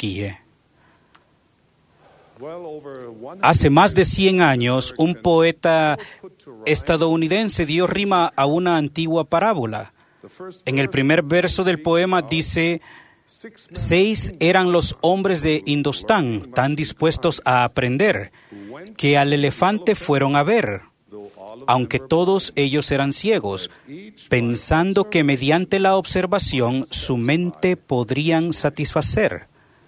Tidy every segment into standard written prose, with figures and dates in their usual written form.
guíe. Hace más de 100 años, un poeta estadounidense dio rima a una antigua parábola. En el primer verso del poema dice: 6 eran los hombres de Indostán, tan dispuestos a aprender, que al elefante fueron a ver, aunque todos ellos eran ciegos, pensando que mediante la observación su mente podrían satisfacer.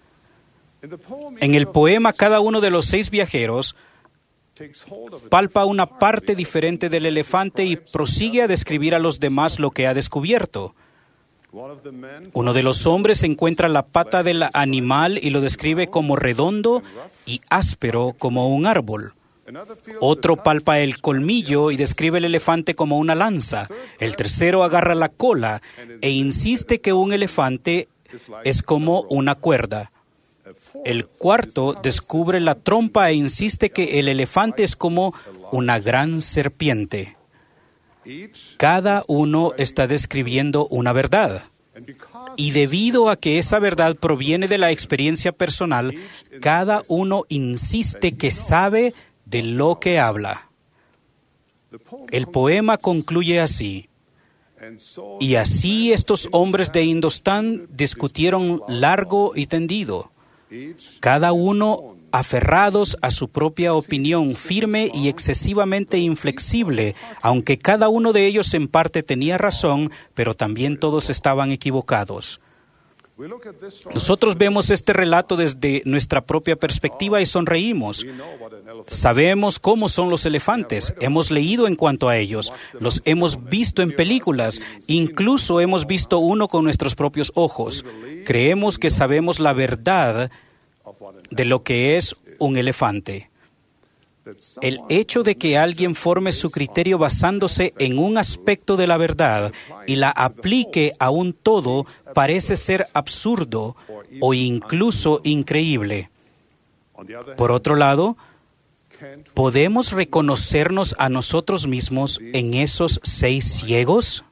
En el poema, cada uno de los 6 viajeros palpa una parte diferente del elefante y prosigue a describir a los demás lo que ha descubierto. Uno de los hombres encuentra la pata del animal y lo describe como redondo y áspero como un árbol. Otro palpa el colmillo y describe el elefante como una lanza. El tercero agarra la cola e insiste que un elefante es como una cuerda. El cuarto descubre la trompa e insiste que el elefante es como una gran serpiente. Cada uno está describiendo una verdad. Y debido a que esa verdad proviene de la experiencia personal, cada uno insiste que sabe de lo que habla. El poema concluye así: y así estos hombres de Indostán discutieron largo y tendido, cada uno aferrados a su propia opinión, firme y excesivamente inflexible, aunque cada uno de ellos en parte tenía razón, pero también todos estaban equivocados. Nosotros vemos este relato desde nuestra propia perspectiva y sonreímos. Sabemos cómo son los elefantes, hemos leído en cuanto a ellos, los hemos visto en películas, incluso hemos visto uno con nuestros propios ojos. Creemos que sabemos la verdad de lo que es un elefante. El hecho de que alguien forme su criterio basándose en un aspecto de la verdad y la aplique a un todo parece ser absurdo o incluso increíble. Por otro lado, ¿podemos reconocernos a nosotros mismos en esos 6 ciegos?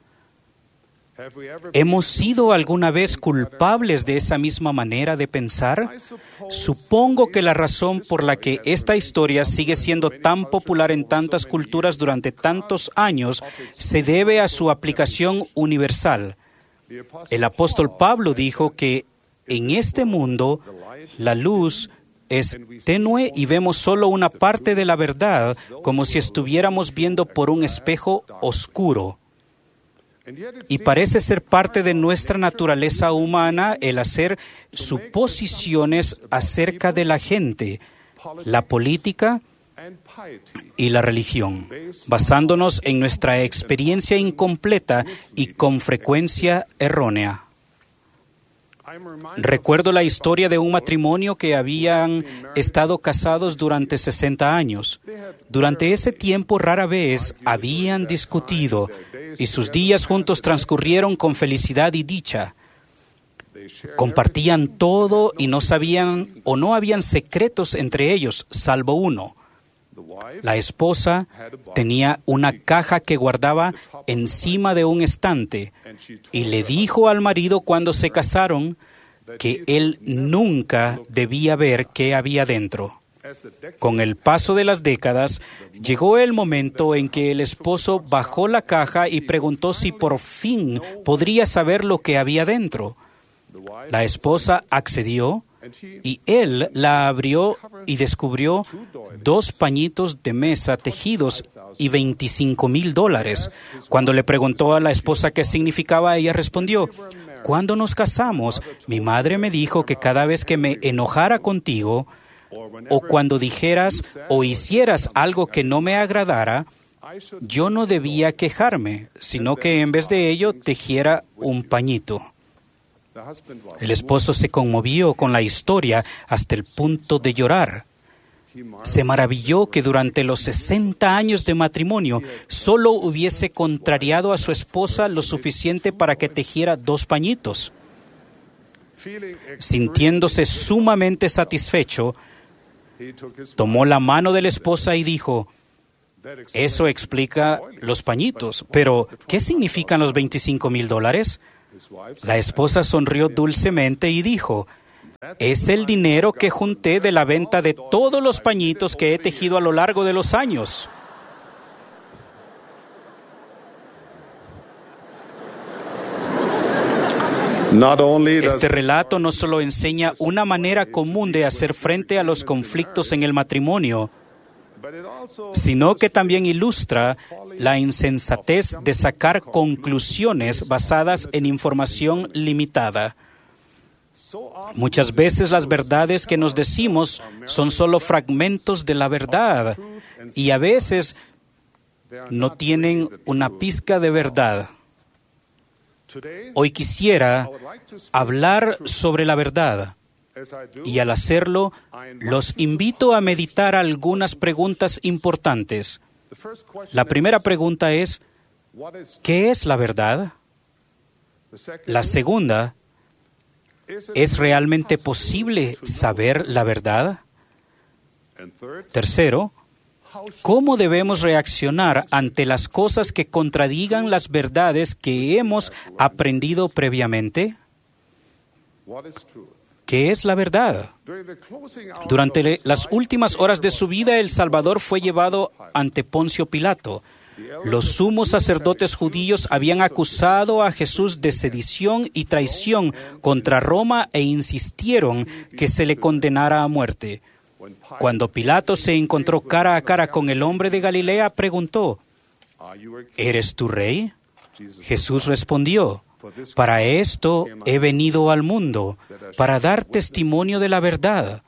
¿Hemos sido alguna vez culpables de esa misma manera de pensar? Supongo que la razón por la que esta historia sigue siendo tan popular en tantas culturas durante tantos años se debe a su aplicación universal. El apóstol Pablo dijo que en este mundo la luz es tenue y vemos solo una parte de la verdad, como si estuviéramos viendo por un espejo oscuro. Y parece ser parte de nuestra naturaleza humana el hacer suposiciones acerca de la gente, la política y la religión, basándonos en nuestra experiencia incompleta y con frecuencia errónea. Recuerdo la historia de un matrimonio que habían estado casados durante 60 años. Durante ese tiempo rara vez habían discutido y sus días juntos transcurrieron con felicidad y dicha. Compartían todo y no sabían o no habían secretos entre ellos, salvo uno. La esposa tenía una caja que guardaba encima de un estante y le dijo al marido cuando se casaron que él nunca debía ver qué había dentro. Con el paso de las décadas, llegó el momento en que el esposo bajó la caja y preguntó si por fin podría saber lo que había dentro. La esposa accedió y él la abrió y descubrió 2 pañitos de mesa tejidos y $25,000. Cuando le preguntó a la esposa qué significaba, ella respondió: cuando nos casamos, mi madre me dijo que cada vez que me enojara contigo, o cuando dijeras o hicieras algo que no me agradara, yo no debía quejarme, sino que en vez de ello tejiera un pañito. El esposo se conmovió con la historia hasta el punto de llorar. Se maravilló que durante los 60 años de matrimonio solo hubiese contrariado a su esposa lo suficiente para que tejiera 2 pañitos. Sintiéndose sumamente satisfecho, tomó la mano de la esposa y dijo: eso explica los pañitos, pero ¿qué significan los $25,000? La esposa sonrió dulcemente y dijo: Es el dinero que junté de la venta de todos los pañitos que he tejido a lo largo de los años. Este relato no solo enseña una manera común de hacer frente a los conflictos en el matrimonio, sino que también ilustra la insensatez de sacar conclusiones basadas en información limitada. Muchas veces las verdades que nos decimos son solo fragmentos de la verdad y a veces no tienen una pizca de verdad. Hoy quisiera hablar sobre la verdad y al hacerlo los invito a meditar algunas preguntas importantes. La primera pregunta es, ¿qué es la verdad? La segunda, ¿es realmente posible saber la verdad? Tercero, ¿cómo debemos reaccionar ante las cosas que contradigan las verdades que hemos aprendido previamente? ¿Qué es la verdad? Durante las últimas horas de su vida, el Salvador fue llevado ante Poncio Pilato. Los sumos sacerdotes judíos habían acusado a Jesús de sedición y traición contra Roma e insistieron que se le condenara a muerte. Cuando Pilato se encontró cara a cara con el hombre de Galilea, preguntó, ¿eres tú rey? Jesús respondió, para esto he venido al mundo, para dar testimonio de la verdad.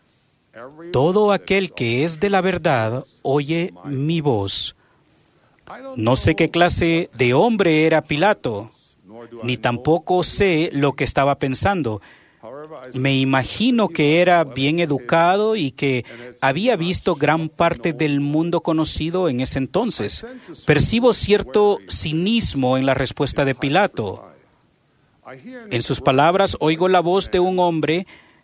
Todo aquel que es de la verdad oye mi voz. No sé qué clase de hombre era Pilato, ni tampoco sé lo que estaba pensando. Me imagino que era bien educado y que había visto gran parte del mundo conocido en ese entonces. Percibo cierto cinismo en la respuesta de Pilato. En sus palabras, oigo la voz de un hombre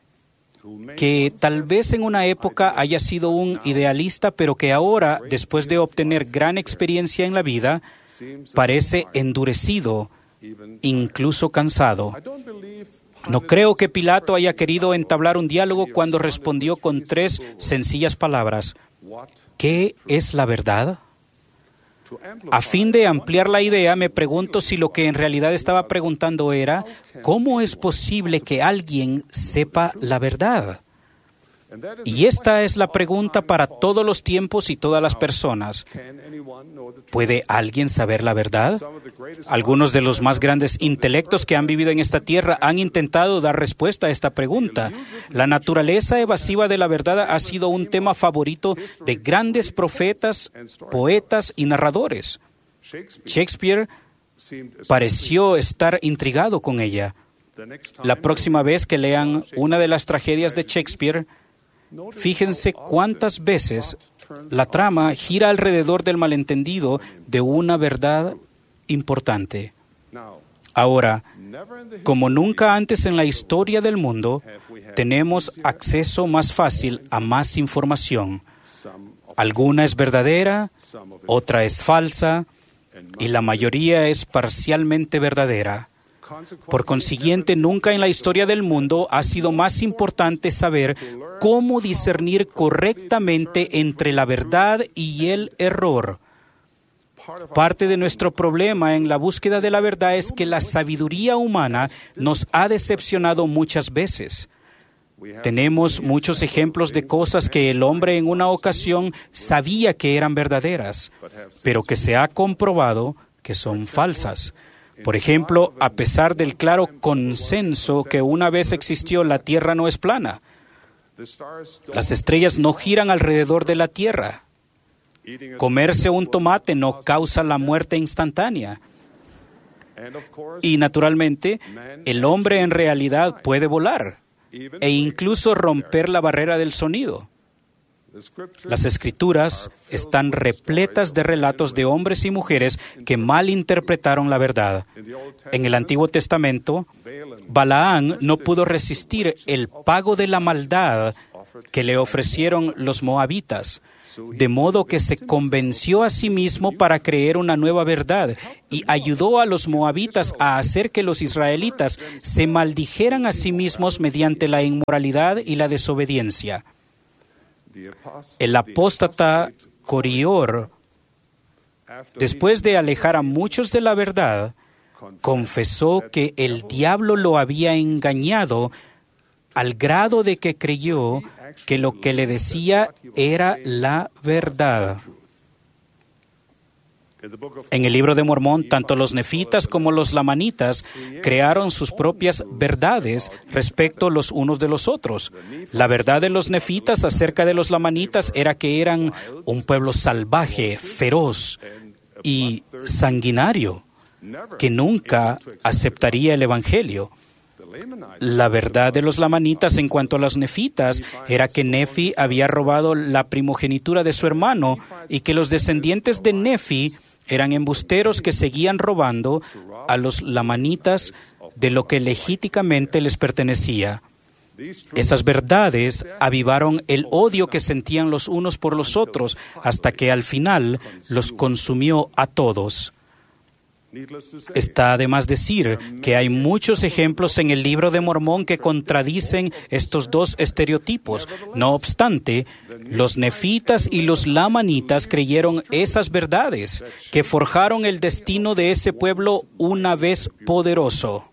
que tal vez en una época haya sido un idealista, pero que ahora, después de obtener gran experiencia en la vida, parece endurecido, incluso cansado. No creo que Pilato haya querido entablar un diálogo cuando respondió con 3 sencillas palabras. ¿Qué es la verdad? A fin de ampliar la idea, me pregunto si lo que en realidad estaba preguntando era, ¿cómo es posible que alguien sepa la verdad? Y esta es la pregunta para todos los tiempos y todas las personas. ¿Puede alguien saber la verdad? Algunos de los más grandes intelectos que han vivido en esta tierra han intentado dar respuesta a esta pregunta. La naturaleza evasiva de la verdad ha sido un tema favorito de grandes profetas, poetas y narradores. Shakespeare pareció estar intrigado con ella. La próxima vez que lean una de las tragedias de Shakespeare, fíjense cuántas veces la trama gira alrededor del malentendido de una verdad importante. Ahora, como nunca antes en la historia del mundo, tenemos acceso más fácil a más información. Alguna es verdadera, otra es falsa, y la mayoría es parcialmente verdadera. Por consiguiente, nunca en la historia del mundo ha sido más importante saber cómo discernir correctamente entre la verdad y el error. Parte de nuestro problema en la búsqueda de la verdad es que la sabiduría humana nos ha decepcionado muchas veces. Tenemos muchos ejemplos de cosas que el hombre en una ocasión sabía que eran verdaderas, pero que se ha comprobado que son falsas. Por ejemplo, a pesar del claro consenso que una vez existió, la Tierra no es plana. Las estrellas no giran alrededor de la Tierra. Comerse un tomate no causa la muerte instantánea. Y naturalmente, el hombre en realidad puede volar e incluso romper la barrera del sonido. Las Escrituras están repletas de relatos de hombres y mujeres que malinterpretaron la verdad. En el Antiguo Testamento, Balaán no pudo resistir el pago de la maldad que le ofrecieron los moabitas. de modo que se convenció a sí mismo para creer una nueva verdad y ayudó a los moabitas a hacer que los israelitas se maldijeran a sí mismos mediante la inmoralidad y la desobediencia. El apóstata Corior, después de alejar a muchos de la verdad, confesó que el diablo lo había engañado al grado de que creyó que lo que le decía era la verdad. En el libro de Mormón, tanto los nefitas como los lamanitas crearon sus propias verdades respecto los unos de los otros. La verdad de los nefitas acerca de los lamanitas era que eran un pueblo salvaje, feroz y sanguinario, que nunca aceptaría el Evangelio. La verdad de los lamanitas en cuanto a los nefitas era que Nefi había robado la primogenitura de su hermano y que los descendientes de Nefi eran embusteros que seguían robando a los lamanitas de lo que legítimamente les pertenecía. Esas verdades avivaron el odio que sentían los unos por los otros hasta que al final los consumió a todos. Está de más decir que hay muchos ejemplos en el libro de Mormón que contradicen estos dos estereotipos. No obstante, los nefitas y los lamanitas creyeron esas verdades que forjaron el destino de ese pueblo una vez poderoso.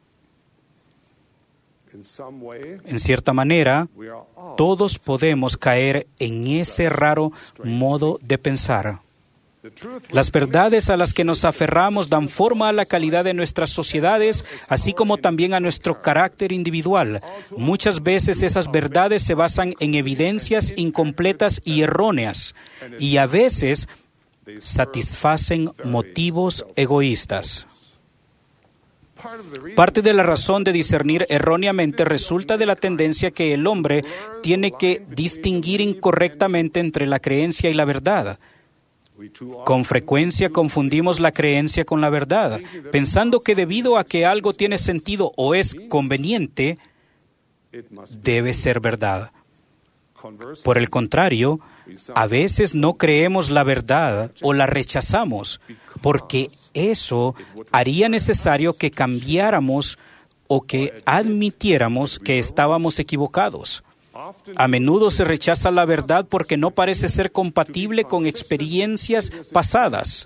En cierta manera, todos podemos caer en ese raro modo de pensar. Las verdades a las que nos aferramos dan forma a la calidad de nuestras sociedades, así como también a nuestro carácter individual. Muchas veces esas verdades se basan en evidencias incompletas y erróneas, y a veces satisfacen motivos egoístas. Parte de la razón de discernir erróneamente resulta de la tendencia que el hombre tiene que distinguir incorrectamente entre la creencia y la verdad. Con frecuencia confundimos la creencia con la verdad, pensando que debido a que algo tiene sentido o es conveniente, debe ser verdad. Por el contrario, a veces no creemos la verdad o la rechazamos, porque eso haría necesario que cambiáramos o que admitiéramos que estábamos equivocados. A menudo se rechaza la verdad porque no parece ser compatible con experiencias pasadas.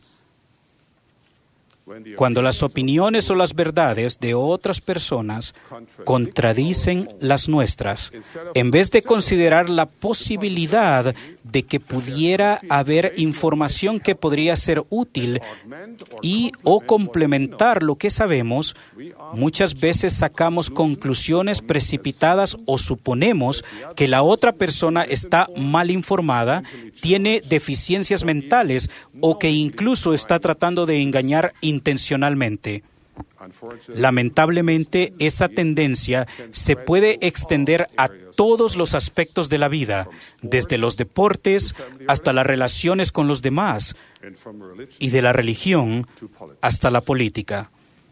Cuando las opiniones o las verdades de otras personas contradicen las nuestras, en vez de considerar la posibilidad de que pudiera haber información que podría ser útil y o complementar lo que sabemos, muchas veces sacamos conclusiones precipitadas o suponemos que la otra persona está mal informada, tiene deficiencias mentales o que incluso está tratando de engañar intencionalmente. Lamentablemente, esa tendencia se puede extender a todos los aspectos de la vida, desde los deportes hasta las relaciones con los demás, y de la religión hasta la política.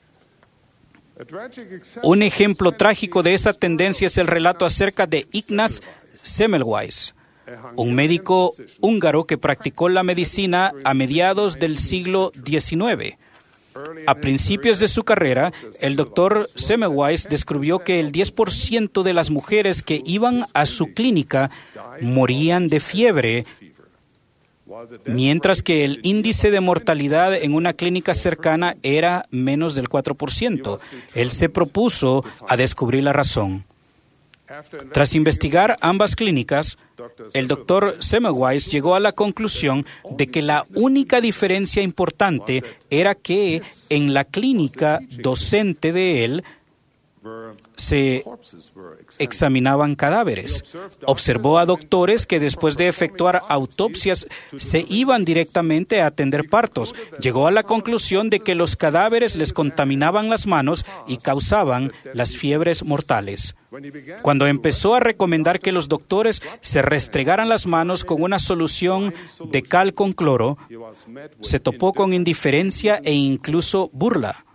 Un ejemplo trágico de esa tendencia es el relato acerca de Ignaz Semmelweis, un médico húngaro que practicó la medicina a mediados del siglo XIX. A principios de su carrera, el doctor Semmelweis descubrió que el 10% de las mujeres que iban a su clínica morían de fiebre, mientras que el índice de mortalidad en una clínica cercana era menos del 4%. Él se propuso a descubrir la razón. Tras investigar ambas clínicas, el doctor Semmelweis llegó a la conclusión de que la única diferencia importante era que en la clínica docente de él se examinaban cadáveres. Observó a doctores que después de efectuar autopsias se iban directamente a atender partos. Llegó a la conclusión de que los cadáveres les contaminaban las manos y causaban las fiebres mortales. Cuando empezó a recomendar que los doctores se restregaran las manos con una solución de cal con cloro, se topó con indiferencia e incluso burla.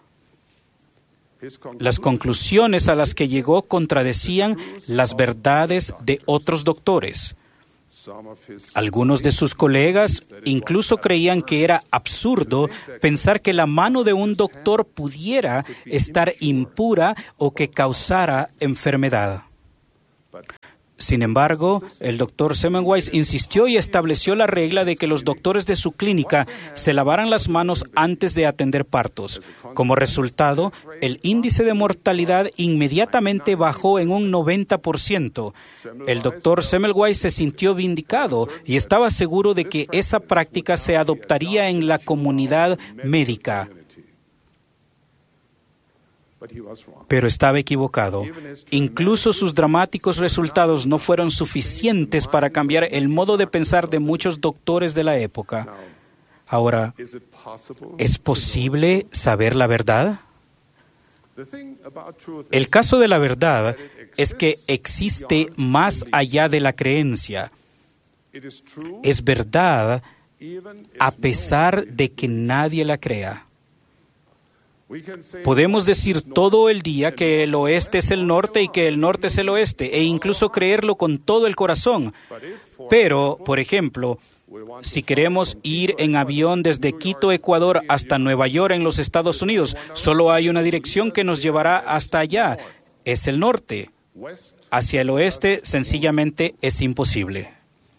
Las conclusiones a las que llegó contradecían las verdades de otros doctores. Algunos de sus colegas incluso creían que era absurdo pensar que la mano de un doctor pudiera estar impura o que causara enfermedad. Sin embargo, el doctor Semmelweis insistió y estableció la regla de que los doctores de su clínica se lavaran las manos antes de atender partos. Como resultado, el índice de mortalidad inmediatamente bajó en un 90%. El doctor Semmelweis se sintió vindicado y estaba seguro de que esa práctica se adoptaría en la comunidad médica. Pero estaba equivocado. Incluso sus dramáticos resultados no fueron suficientes para cambiar el modo de pensar de muchos doctores de la época. Ahora, ¿es posible saber la verdad? El caso de la verdad es que existe más allá de la creencia. Es verdad a pesar de que nadie la crea. Podemos decir todo el día que el oeste es el norte y que el norte es el oeste, e incluso creerlo con todo el corazón. Pero, por ejemplo, si queremos ir en avión desde Quito, Ecuador, hasta Nueva York, en los Estados Unidos, solo hay una dirección que nos llevará hasta allá. Es el norte. Hacia el oeste, sencillamente, es imposible.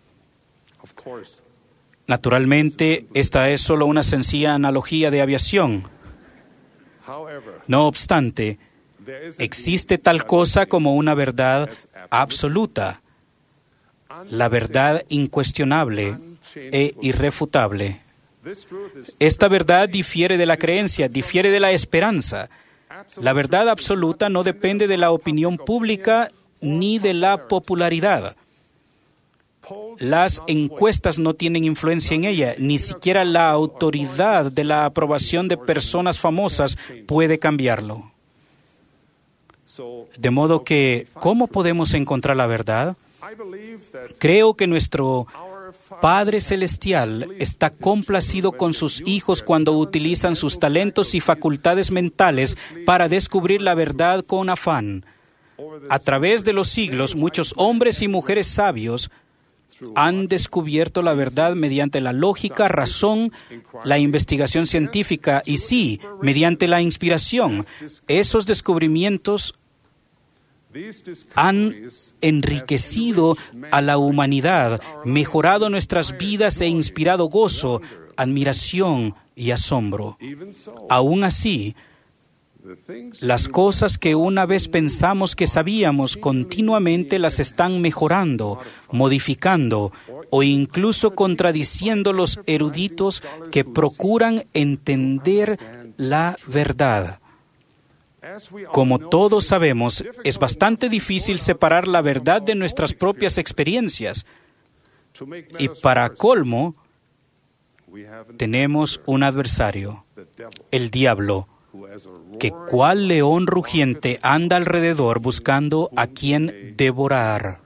Naturalmente, esta es solo una sencilla analogía de aviación. No obstante, existe tal cosa como una verdad absoluta, la verdad incuestionable e irrefutable. Esta verdad difiere de la creencia, difiere de la esperanza. La verdad absoluta no depende de la opinión pública ni de la popularidad. Las encuestas no tienen influencia en ella, ni siquiera la autoridad de la aprobación de personas famosas puede cambiarlo. De modo que, ¿cómo podemos encontrar la verdad? Creo que nuestro Padre Celestial está complacido con sus hijos cuando utilizan sus talentos y facultades mentales para descubrir la verdad con afán. A través de los siglos, muchos hombres y mujeres sabios han descubierto la verdad mediante la lógica, razón, la investigación científica y sí, mediante la inspiración. Esos descubrimientos han enriquecido a la humanidad, mejorado nuestras vidas e inspirado gozo, admiración y asombro. Aún así, las cosas que una vez pensamos que sabíamos continuamente las están mejorando, modificando o incluso contradiciendo los eruditos que procuran entender la verdad. Como todos sabemos, es bastante difícil separar la verdad de nuestras propias experiencias. Y para colmo, tenemos un adversario, el diablo, que cual león rugiente anda alrededor buscando a quien devorar.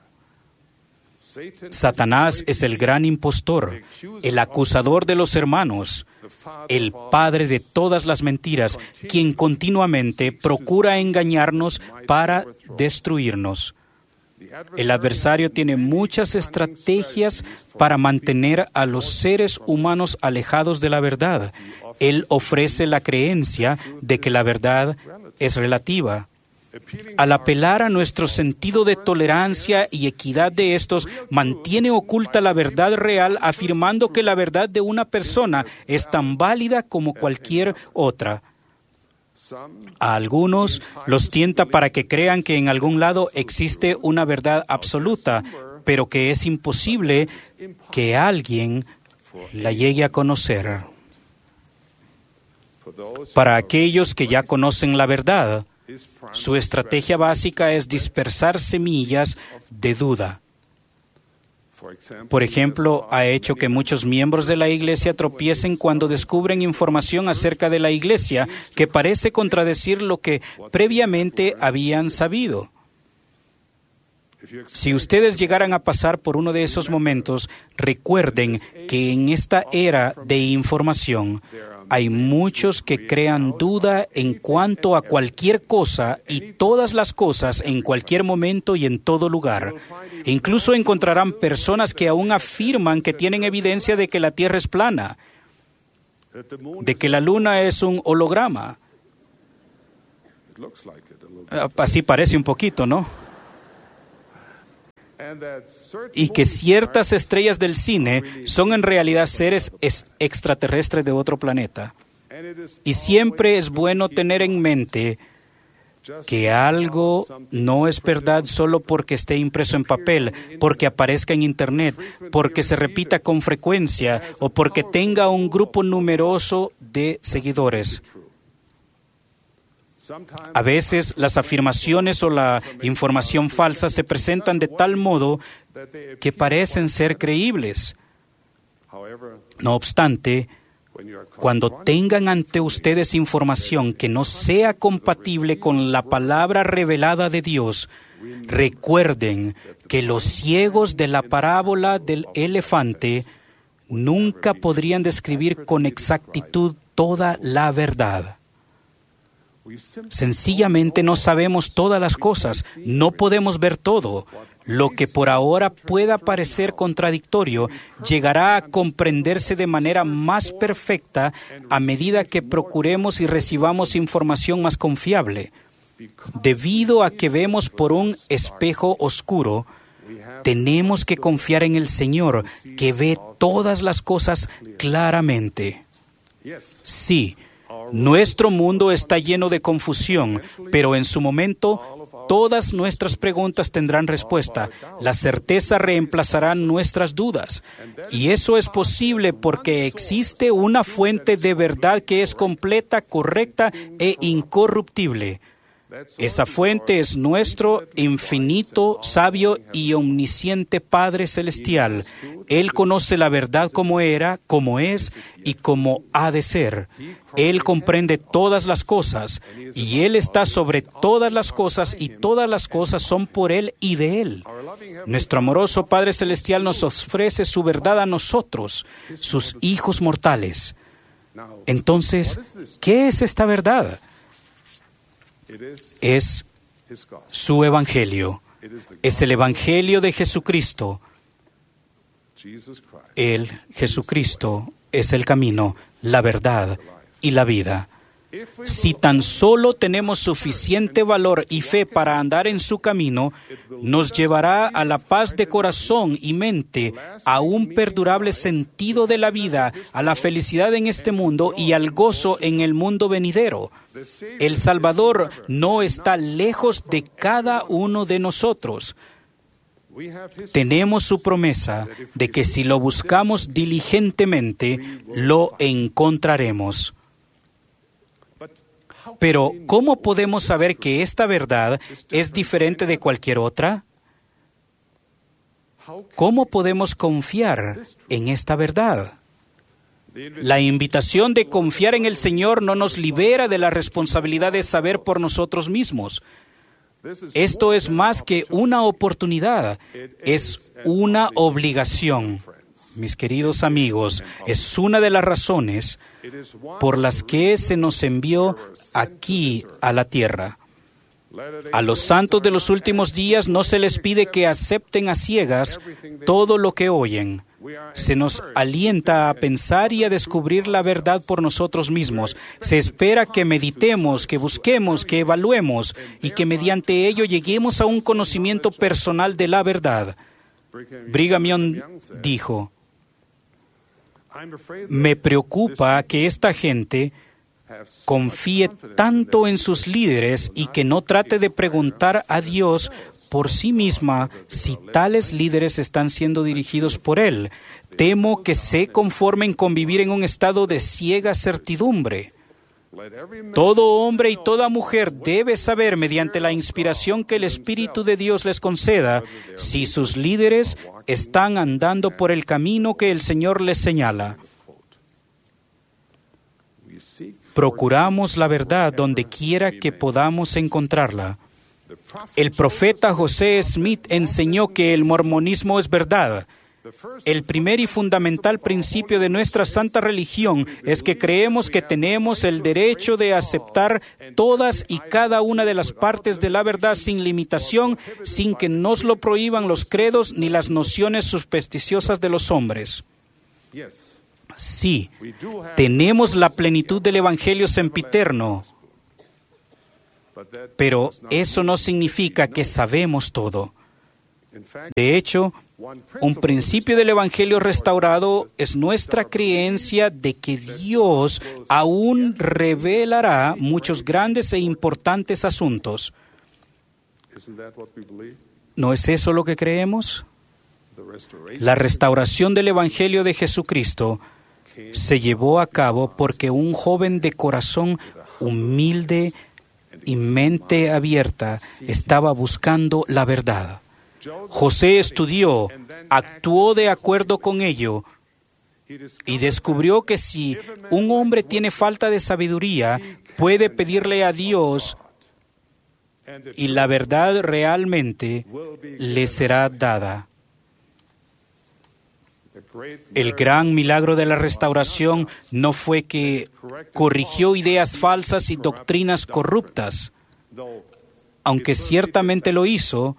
Satanás es el gran impostor, el acusador de los hermanos, el padre de todas las mentiras, quien continuamente procura engañarnos para destruirnos. El adversario tiene muchas estrategias para mantener a los seres humanos alejados de la verdad. Él ofrece la creencia de que la verdad es relativa. Al apelar a nuestro sentido de tolerancia y equidad de estos, mantiene oculta la verdad real, afirmando que la verdad de una persona es tan válida como cualquier otra. A algunos los tienta para que crean que en algún lado existe una verdad absoluta, pero que es imposible que alguien la llegue a conocer. Para aquellos que ya conocen la verdad, su estrategia básica es dispersar semillas de duda. Por ejemplo, ha hecho que muchos miembros de la Iglesia tropiecen cuando descubren información acerca de la Iglesia que parece contradecir lo que previamente habían sabido. Si ustedes llegaran a pasar por uno de esos momentos, recuerden que en esta era de información hay muchos que crean duda en cuanto a cualquier cosa y todas las cosas en cualquier momento y en todo lugar. Incluso encontrarán personas que aún afirman que tienen evidencia de que la Tierra es plana, de que la Luna es un holograma. Así parece un poquito, ¿no? Y que ciertas estrellas del cine son en realidad seres extraterrestres de otro planeta. Y siempre es bueno tener en mente que algo no es verdad solo porque esté impreso en papel, porque aparezca en Internet, porque se repita con frecuencia o porque tenga un grupo numeroso de seguidores. A veces las afirmaciones o la información falsa se presentan de tal modo que parecen ser creíbles. No obstante, cuando tengan ante ustedes información que no sea compatible con la palabra revelada de Dios, recuerden que los ciegos de la parábola del elefante nunca podrían describir con exactitud toda la verdad. Sencillamente no sabemos todas las cosas, no podemos ver todo. Lo que por ahora pueda parecer contradictorio llegará a comprenderse de manera más perfecta a medida que procuremos y recibamos información más confiable. Debido a que vemos por un espejo oscuro, tenemos que confiar en el Señor, que ve todas las cosas claramente. Sí, nuestro mundo está lleno de confusión, pero en su momento todas nuestras preguntas tendrán respuesta. La certeza reemplazará nuestras dudas. Y eso es posible porque existe una fuente de verdad que es completa, correcta e incorruptible. Esa fuente es nuestro infinito, sabio y omnisciente Padre Celestial. Él conoce la verdad como era, como es y como ha de ser. Él comprende todas las cosas y Él está sobre todas las cosas y todas las cosas son por Él y de Él. Nuestro amoroso Padre Celestial nos ofrece su verdad a nosotros, sus hijos mortales. Entonces, ¿qué es esta verdad? Es su Evangelio. Es el Evangelio de Jesucristo. Él, Jesucristo, es el camino, la verdad y la vida. Si tan solo tenemos suficiente valor y fe para andar en su camino, nos llevará a la paz de corazón y mente, a un perdurable sentido de la vida, a la felicidad en este mundo y al gozo en el mundo venidero. El Salvador no está lejos de cada uno de nosotros. Tenemos su promesa de que si lo buscamos diligentemente, lo encontraremos. Pero, ¿cómo podemos saber que esta verdad es diferente de cualquier otra? ¿Cómo podemos confiar en esta verdad? La invitación de confiar en el Señor no nos libera de la responsabilidad de saber por nosotros mismos. Esto es más que una oportunidad, es una obligación. Mis queridos amigos, es una de las razones por las que se nos envió aquí a la tierra. A los santos de los últimos días no se les pide que acepten a ciegas todo lo que oyen. Se nos alienta a pensar y a descubrir la verdad por nosotros mismos. Se espera que meditemos, que busquemos, que evaluemos y que mediante ello lleguemos a un conocimiento personal de la verdad. Brigham Young dijo: me preocupa que esta gente confíe tanto en sus líderes y que no trate de preguntar a Dios por sí misma si tales líderes están siendo dirigidos por Él. Temo que se conformen con vivir en un estado de ciega certidumbre. Todo hombre y toda mujer debe saber, mediante la inspiración que el Espíritu de Dios les conceda, si sus líderes están andando por el camino que el Señor les señala. Procuramos la verdad donde quiera que podamos encontrarla. El profeta José Smith enseñó que el mormonismo es verdad. El primer y fundamental principio de nuestra santa religión es que creemos que tenemos el derecho de aceptar todas y cada una de las partes de la verdad sin limitación, sin que nos lo prohíban los credos ni las nociones supersticiosas de los hombres. Sí, tenemos la plenitud del Evangelio sempiterno, pero eso no significa que sabemos todo. De hecho, un principio del Evangelio restaurado es nuestra creencia de que Dios aún revelará muchos grandes e importantes asuntos. ¿No es eso lo que creemos? La restauración del Evangelio de Jesucristo se llevó a cabo porque un joven de corazón humilde y mente abierta estaba buscando la verdad. José estudió, actuó de acuerdo con ello y descubrió que si un hombre tiene falta de sabiduría, puede pedirle a Dios y la verdad realmente le será dada. El gran milagro de la restauración no fue que corrigió ideas falsas y doctrinas corruptas, aunque ciertamente lo hizo,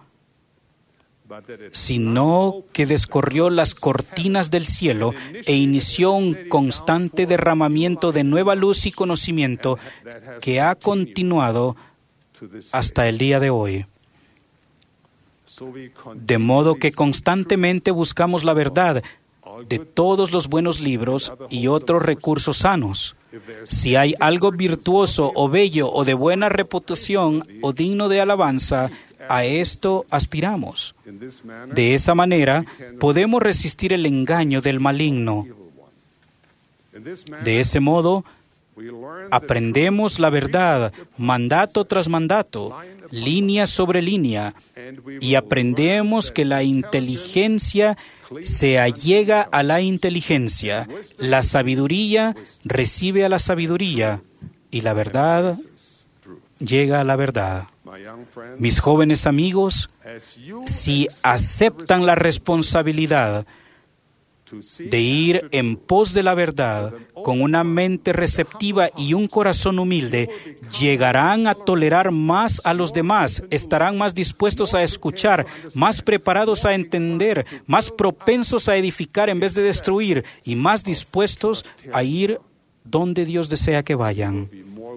sino que descorrió las cortinas del cielo e inició un constante derramamiento de nueva luz y conocimiento que ha continuado hasta el día de hoy. De modo que constantemente buscamos la verdad de todos los buenos libros y otros recursos sanos. Si hay algo virtuoso o bello o de buena reputación o digno de alabanza, a esto aspiramos. De esa manera, podemos resistir el engaño del maligno. De ese modo, aprendemos la verdad, mandato tras mandato, línea sobre línea, y aprendemos que la inteligencia se allega a la inteligencia, la sabiduría recibe a la sabiduría, y la verdad llega a la verdad. Mis jóvenes amigos, si aceptan la responsabilidad de ir en pos de la verdad con una mente receptiva y un corazón humilde, llegarán a tolerar más a los demás, estarán más dispuestos a escuchar, más preparados a entender, más propensos a edificar en vez de destruir y más dispuestos a ir donde Dios desea que vayan.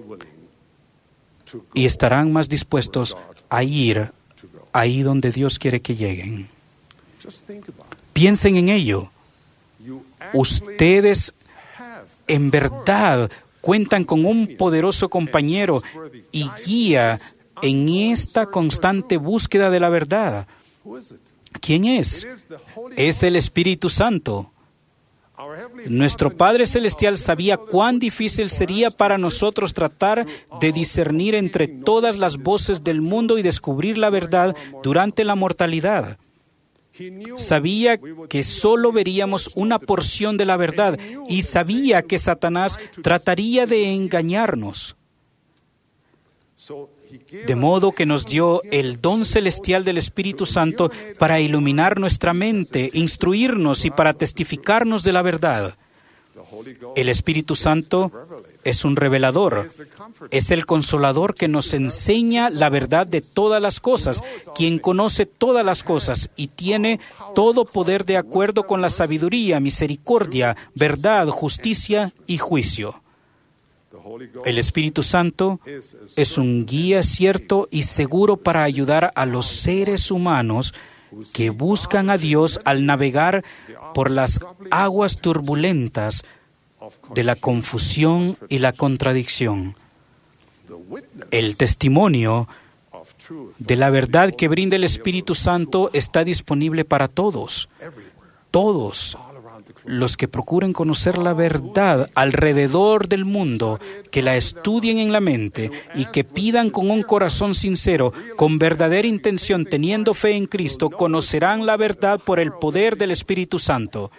Y estarán más dispuestos a ir ahí donde Dios quiere que lleguen. Piensen en ello. Ustedes en verdad cuentan con un poderoso compañero y guía en esta constante búsqueda de la verdad. ¿Quién es? Es el Espíritu Santo. Nuestro Padre Celestial sabía cuán difícil sería para nosotros tratar de discernir entre todas las voces del mundo y descubrir la verdad durante la mortalidad. Sabía que solo veríamos una porción de la verdad y sabía que Satanás trataría de engañarnos. De modo que nos dio el don celestial del Espíritu Santo para iluminar nuestra mente, instruirnos y para testificarnos de la verdad. El Espíritu Santo es un revelador, es el consolador que nos enseña la verdad de todas las cosas, quien conoce todas las cosas y tiene todo poder de acuerdo con la sabiduría, misericordia, verdad, justicia y juicio. El Espíritu Santo es un guía cierto y seguro para ayudar a los seres humanos que buscan a Dios al navegar por las aguas turbulentas de la confusión y la contradicción. El testimonio de la verdad que brinda el Espíritu Santo está disponible para todos. Todos los que procuren conocer la verdad alrededor del mundo, que la estudien en la mente y que pidan con un corazón sincero, con verdadera intención, teniendo fe en Cristo, conocerán la verdad por el poder del Espíritu Santo.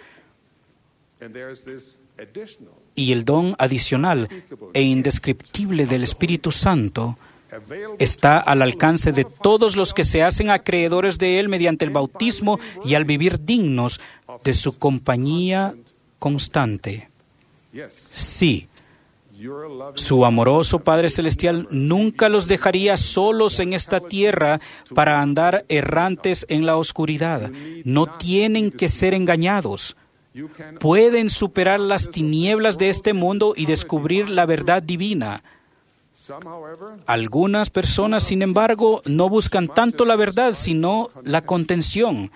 Y el don adicional e indescriptible del Espíritu Santo está al alcance de todos los que se hacen acreedores de Él mediante el bautismo y al vivir dignos de su compañía constante. Sí, su amoroso Padre Celestial nunca los dejaría solos en esta tierra para andar errantes en la oscuridad. No tienen que ser engañados. Pueden superar las tinieblas de este mundo y descubrir la verdad divina. Algunas personas, sin embargo, no buscan tanto la verdad, sino la contención.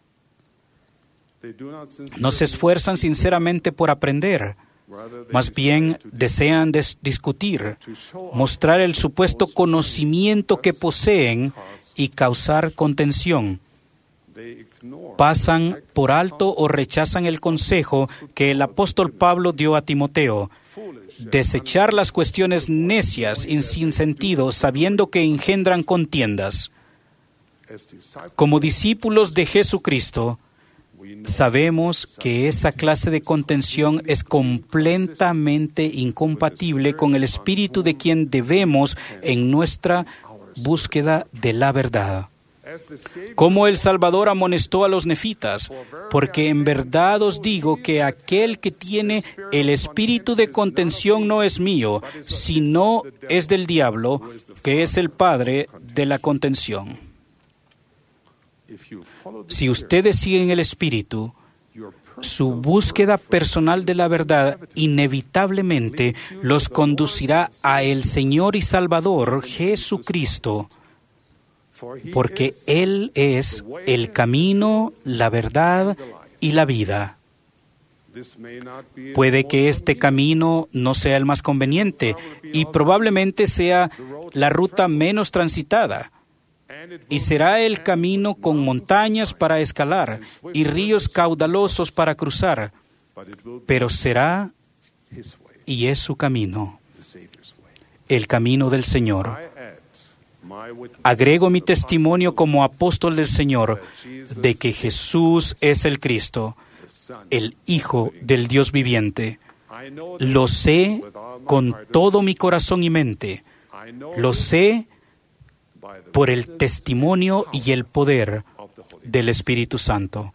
No se esfuerzan sinceramente por aprender. Más bien desean discutir, mostrar el supuesto conocimiento que poseen y causar contención. Pasan por alto o rechazan el consejo que el apóstol Pablo dio a Timoteo: desechar las cuestiones necias y sin sentido, sabiendo que engendran contiendas. Como discípulos de Jesucristo, sabemos que esa clase de contención es completamente incompatible con el espíritu de quien debemos en nuestra búsqueda de la verdad. Como el Salvador amonestó a los nefitas, porque en verdad os digo que aquel que tiene el espíritu de contención no es mío, sino es del diablo, que es el padre de la contención. Si ustedes siguen el Espíritu, su búsqueda personal de la verdad inevitablemente los conducirá a el Señor y Salvador Jesucristo, porque Él es el camino, la verdad y la vida. Puede que este camino no sea el más conveniente y probablemente sea la ruta menos transitada. Y será el camino con montañas para escalar y ríos caudalosos para cruzar. Pero será, y es su camino, el camino del Señor. Agrego mi testimonio como apóstol del Señor de que Jesús es el Cristo, el Hijo del Dios viviente. Lo sé con todo mi corazón y mente. Lo sé por el testimonio y el poder del Espíritu Santo.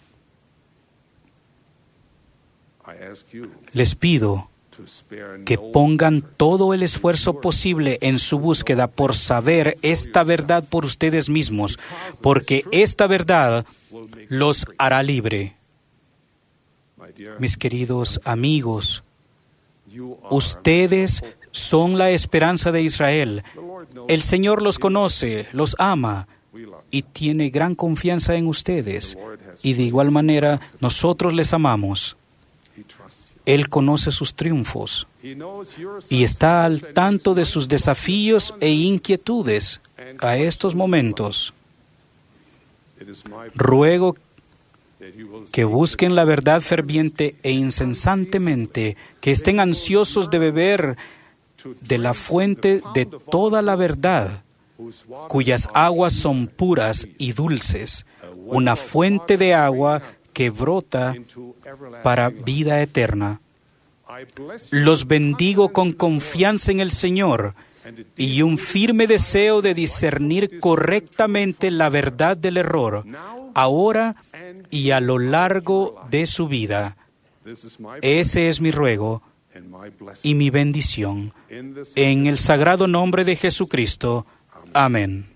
Les pido que pongan todo el esfuerzo posible en su búsqueda por saber esta verdad por ustedes mismos, porque esta verdad los hará libre. Mis queridos amigos, ustedes son la esperanza de Israel. El Señor los conoce, los ama y tiene gran confianza en ustedes. Y de igual manera, nosotros les amamos. Él conoce sus triunfos y está al tanto de sus desafíos e inquietudes a estos momentos. Ruego que busquen la verdad ferviente e incesantemente, que estén ansiosos de beber de la fuente de toda la verdad, cuyas aguas son puras y dulces, una fuente de agua que brota para vida eterna. Los bendigo con confianza en el Señor y un firme deseo de discernir correctamente la verdad del error, ahora y a lo largo de su vida. Ese es mi ruego y mi bendición. En el sagrado nombre de Jesucristo. Amén.